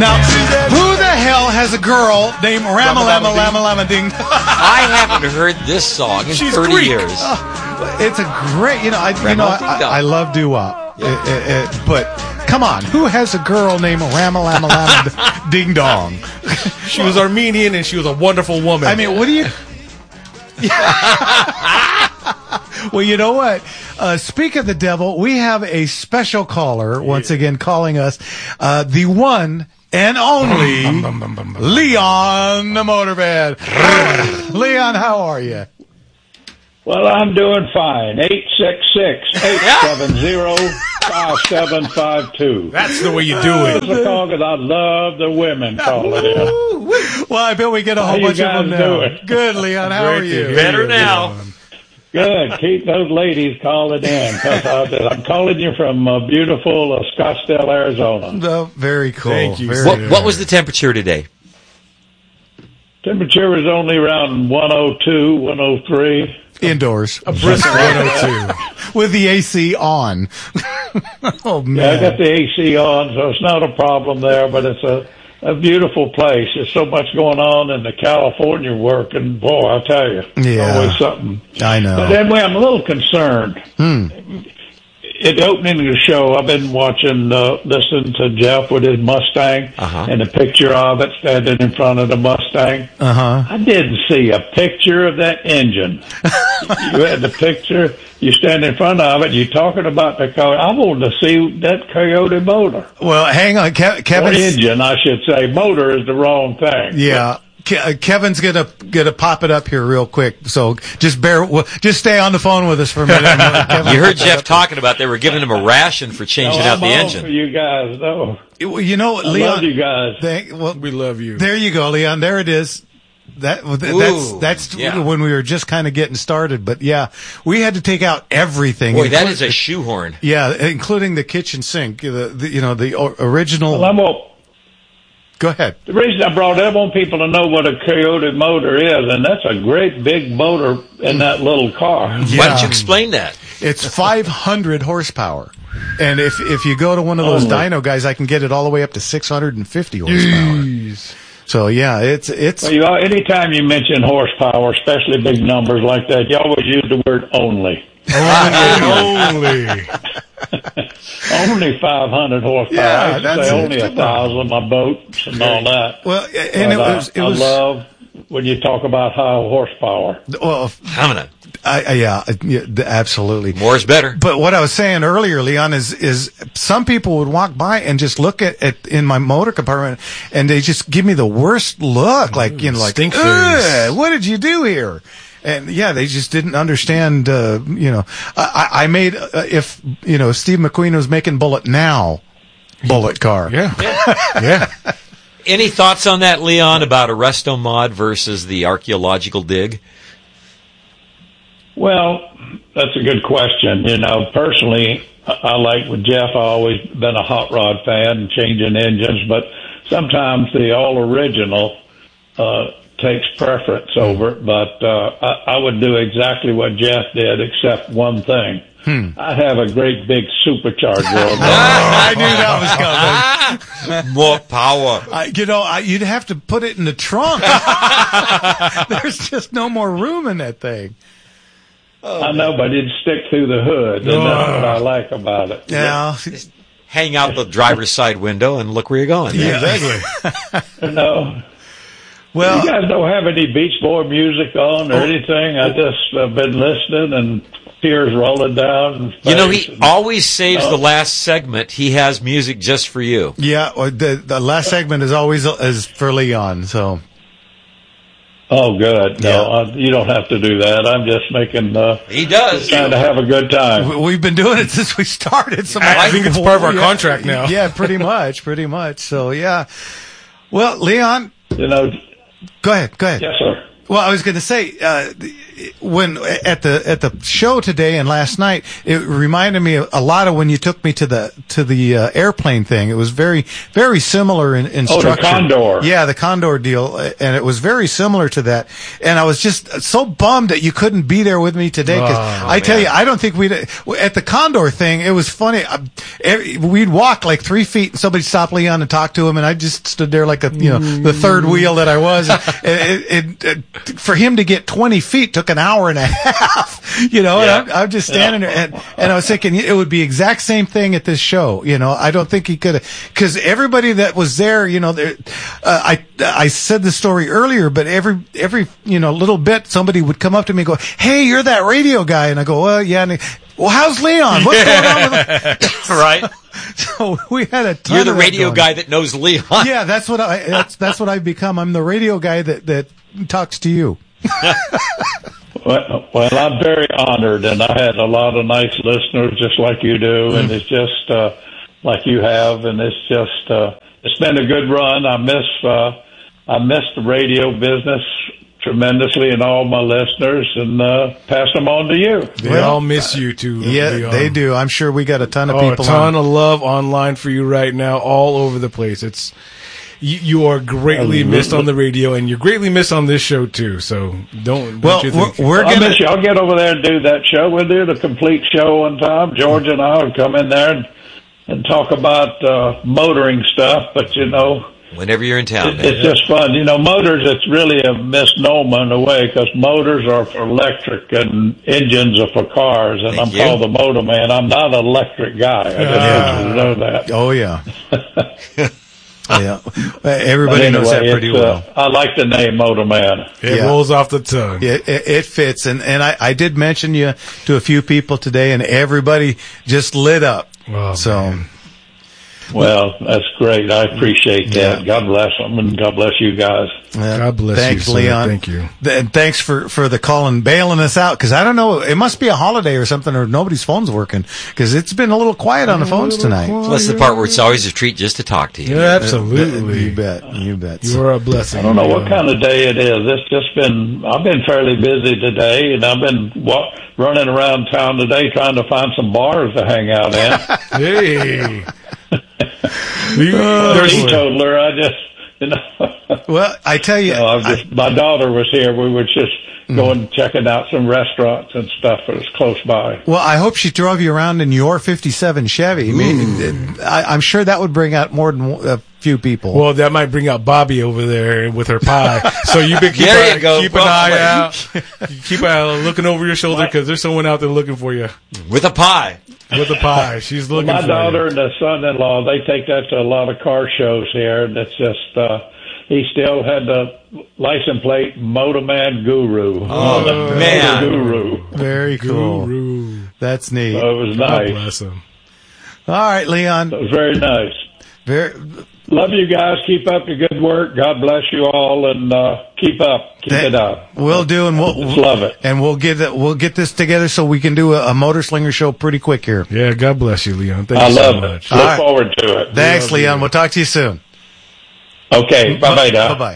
Now, who the hell has a girl named Ramalama Ding? I haven't heard this song in 30 Greek. years. It's a great, I love doo-wop. But come on, who has a girl named Ramalama Ding Dong? She was Armenian and she was a wonderful woman. I mean, what do you? Well, you know what? Speak of the devil, we have a special caller once again calling us, the one and only Leon the Motorbed. Leon, how are you? Well, I'm doing fine. 866-870-5752. That's the way you do it. It's a call because I love the women calling in. Well, I bet we get a whole bunch of them now. doing? Good, Leon. How are you? Better now. Good. Keep those ladies calling in because I'm calling you from beautiful Scottsdale, Arizona. No, very cool. Thank you. What was the temperature today? Temperature was only around 102, 103. Indoors. A brisk 102. With the AC on. Oh, man. Yeah, I got the AC on, so it's not a problem there, but it's a beautiful place. There's so much going on in the California work, and boy, I'll tell you, Yeah. always something. I know. But anyway, I'm a little concerned. At the opening of the show, I've been listening to Jeff with his Mustang and a picture of it standing in front of the Mustang. I didn't see a picture of that engine. You had the picture, you stand in front of it, you're talking about the car. I wanted to see that Coyote motor. Well, hang on. Kevin. Or engine, I should say. Motor is the wrong thing. Yeah. Kevin's gonna pop it up here real quick, so just stay on the phone with us for a minute. You heard Jeff talking about they were giving him a ration for changing out the engine. For you guys, though. You know, I Leon. love you guys. We love you. There you go, Leon. There it is. That's when we were just kind of getting started. But yeah, we had to take out everything. Boy, that is a shoehorn. Yeah, including the kitchen sink. The original. Well, Go ahead. the reason I brought it up, I want people to know what a Coyote motor is, and that's a great big motor in that little car. Yeah. Why don't you explain that? It's 500 horsepower. And if you go to one of those dyno guys, I can get it all the way up to 650 horsepower. So yeah, it's. Well, anytime you mention horsepower, especially big numbers like that, you always use the word only. Only. Only 500 horsepower. Yeah, I that's say it. only 1,000 my boats and all that. Well, and But it was. I love when you talk about high horsepower. Well, absolutely. More is better. But what I was saying earlier, Leon, is some people would walk by and just look at in my motor compartment, and they just give me the worst look, like stink face. what did you do here? And yeah, they just didn't understand. I made if Steve McQueen was making Bullet car. Yeah. Yeah. Any thoughts on that, Leon, about a resto mod versus the archaeological dig? Well, that's a good question. Personally, I like with Jeff, I've always been a hot rod fan and changing engines, but sometimes the all original takes preference over it. But I would do exactly what Jeff did, except one thing. I'd have a great big supercharger on I knew that was coming. More power. You'd have to put it in the trunk. There's just no more room in that thing. I know, but it'd stick through the hood, and that's what I like about it. Yeah. Hang out the driver's side window and look where you're going. Yeah. Exactly. Well, you guys don't have any Beach Boy music on or anything? I just been listening and tears rolling down. He always saves the last segment. He has music just for you. Yeah, the last segment is always is for Leon, so. Oh, good. No, you don't have to do that. I'm just making. He does. Trying to have a good time. We've been doing it since we started. So I think it's part of our contract now. Yeah, pretty much. So, yeah. Well, Leon. Go ahead. Yes, sir. Well, I was going to say, when at the show today and last night, it reminded me a lot of when you took me to the airplane thing. It was very, very similar in structure. The Condor. Yeah, the Condor deal, and it was very similar to that. And I was just so bummed that you couldn't be there with me today, because I tell you, I don't think at the Condor thing, it was funny. We'd walk like 3 feet, and somebody stopped Leon and talked to him, and I just stood there like the third wheel that I was. For him to get 20 feet took an hour and a half, and I'm just standing there, and I was thinking it would be exact same thing at this show. I don't think he could have, because everybody that was there, I said the story earlier, but every little bit somebody would come up to me and go, "Hey, you're that radio guy," and I go, "Well, yeah." And well, how's Leon? What's going on with him? Right. So we had a ton. You're the of radio going. guy that knows Leon. Yeah, that's what I've become. I'm the radio guy that talks to you. Well, I'm very honored, and I had a lot of nice listeners, just like you do, and it's just like you have, and it's just it's been a good run. I miss the radio business tremendously, and all my listeners, and pass them on to you. They all miss you too. Yeah, they do. I'm sure we got a ton of people. A ton of love online for you right now, all over the place. It's you are greatly missed on the radio, and you're greatly missed on this show too. So don't you think? I'll miss you. I'll get over there and do that show. We'll do the complete show one time. George and I will come in there and talk about motoring stuff, but whenever you're in town, it's just fun. Motors, it's really a misnomer in a way, because motors are for electric and engines are for cars, and I'm called the motor man. I'm not an electric guy. I just want you to know that. Oh, yeah. Yeah. Everybody knows that pretty well. I like the name Motor Man. It rolls off the tongue. It fits. And I did mention you to a few people today, and everybody just lit up. Oh, so. Man. Well, that's great. I appreciate that. Yeah. God bless them, and God bless you guys. God bless thanks, you, Leon. Thank you. And thanks for the call and bailing us out, because I don't know, it must be a holiday or something, or nobody's phone's working, because it's been a little quiet on the phones tonight. Well, that's the part where it's always a treat just to talk to you. Yeah, absolutely. You bet. You are a blessing. I don't know what kind of day it is. It's just I've been fairly busy today, and I've been running around town today trying to find some bars to hang out in. Hey. Teetotaler, I just, Well, I tell you, my daughter was here. We were just going checking out some restaurants and stuff that was close by. Well, I hope she drove you around in your '57 Chevy. I mean, I'm sure that would bring out more than a few people. Well, that might bring out Bobby over there with her pie. So you keep an eye out. Keep an eye out, looking over your shoulder, because there's someone out there looking for you with a pie. With a pie, she's looking. My for daughter you. and the son-in-law, they take that to a lot of car shows here, and it's just he still had the license plate Motorman Guru. Oh, man. Guru. Very cool. Guru. That's neat. So it was God nice. bless him. All right, Leon. It was very nice. Love you guys. Keep up the good work. God bless you all, and keep up. Keep it up. We'll do, and we'll love it. And we'll get this together so we can do a Motor Slinger show pretty quick here. Yeah, God bless you, Leon. Thank I you love so much. it. Look forward to it. Thanks, Leon. We'll talk to you soon. Okay. Bye-bye now. Bye-bye.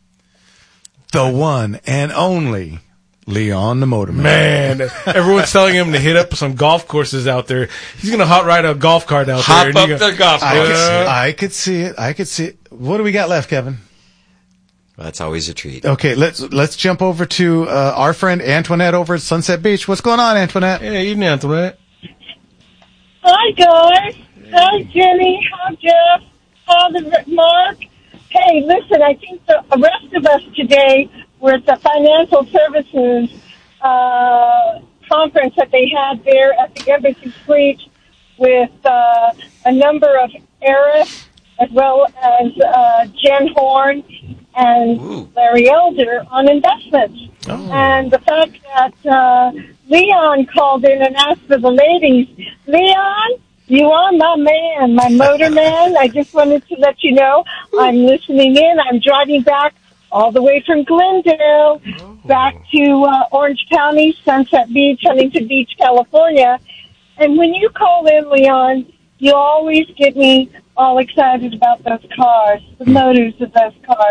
The one and only Leon the Motorman. Man, everyone's telling him to hit up some golf courses out there. He's going to hot ride a golf cart out there. Hop up the golf course. I could see it. What do we got left, Kevin? That's always a treat. Okay, let's jump over to our friend Antoinette over at Sunset Beach. What's going on, Antoinette? Hey, evening, Antoinette. Hi, guys. Hi, Jenny. Hi, Jeff. Hi, Mark. Hey, listen, I think the rest of us today were at the financial services conference that they had there at the Embassy Suite with a number of heiress, as well as Jen Horn and Larry Elder on investments. Oh. And the fact that Leon called in and asked for the ladies, Leon, you are my man, my motor man. I just wanted to let you know I'm listening in. I'm driving back all the way from Glendale back to Orange County, Sunset Beach, Huntington Beach, California. And when you call in, Leon, you always get me all excited about those cars, the motors of those cars.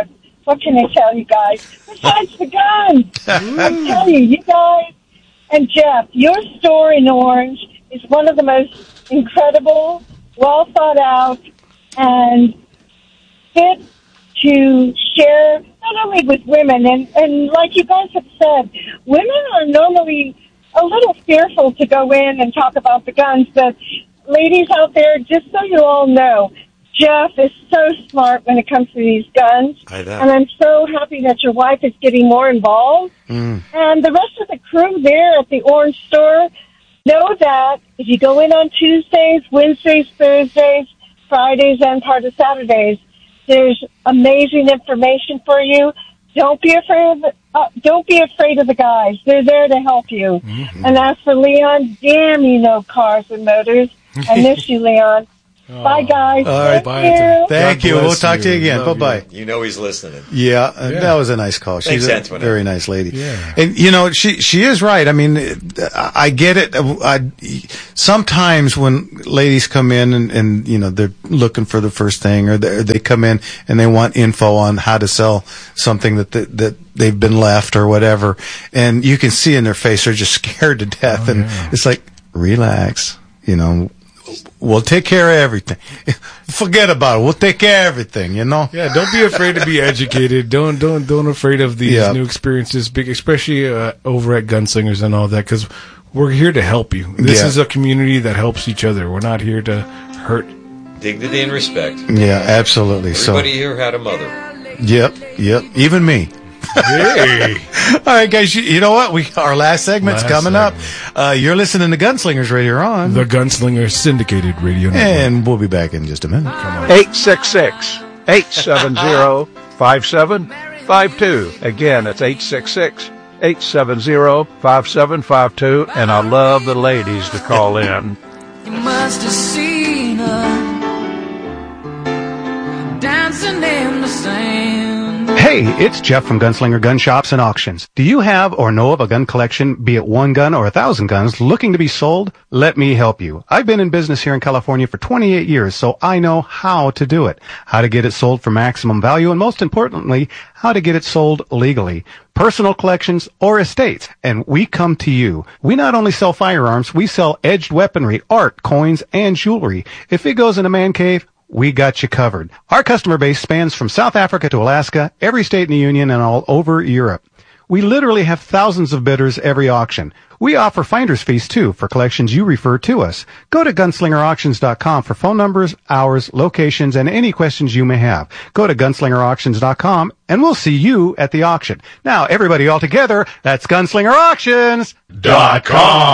What can I tell you guys? Besides the guns. I tell you guys, and Jeff, your store in Orange is one of the most incredible, well thought out, and fit to share not only with women, and like you guys have said, women are normally a little fearful to go in and talk about the guns, but ladies out there, just so you all know, Jeff is so smart when it comes to these guns, and I'm so happy that your wife is getting more involved. And the rest of the crew there at the Orange store know that if you go in on Tuesdays, Wednesdays, Thursdays, Fridays, and part of Saturdays, there's amazing information for you. Don't be afraid of the guys. They're there to help you. And as for Leon, damn, you know cars and motors. I miss you, Leon. Bye, guys. All right, bye. Thank you. We'll talk to you again. Bye-bye. You know he's listening. Yeah, that was a nice call. She's Thanks, a Antoinette. very nice lady. Yeah. And, you know, she is right. I mean, I get it. Sometimes when ladies come in and, you know, they're looking for the first thing, or they come in and they want info on how to sell something that they've been left or whatever, and you can see in their face they're just scared to death. It's like, relax, you know. We'll take care of everything. Forget about it. We'll take care of everything, you know? Yeah, don't be afraid to be educated. Don't afraid of these new experiences, especially over at Gunslingers and all that, because we're here to help you. This is a community that helps each other. We're not here to hurt. Dignity and respect. Yeah, absolutely. Everybody here had a mother. Yep. Even me. Hey. All right, guys, you know what? Our last segment's coming up. You're listening to Gunslingers Radio on the Gunslinger Syndicated Radio Network. And we'll be back in just a minute. Come on. 866-870-5752. Again, it's 866-870-5752. And I love the ladies to call in. You must have seen her dancing in the sand. Hey, it's Jeff from Gunslinger Gun Shops and Auctions. Do you have or know of a gun collection, be it one gun or 1,000 guns, looking to be sold? Let me help you. I've been in business here in California for 28 years, so I know how to do it. How to get it sold for maximum value, and most importantly, how to get it sold legally. Personal collections or estates, and we come to you. We not only sell firearms, we sell edged weaponry, art, coins, and jewelry. If it goes in a man cave, we got you covered. Our customer base spans from South Africa to Alaska, every state in the Union, and all over Europe. We literally have thousands of bidders every auction. We offer finder's fees, too, for collections you refer to us. Go to gunslingerauctions.com for phone numbers, hours, locations, and any questions you may have. Go to gunslingerauctions.com, and we'll see you at the auction. Now, everybody all together, that's gunslingerauctions.com.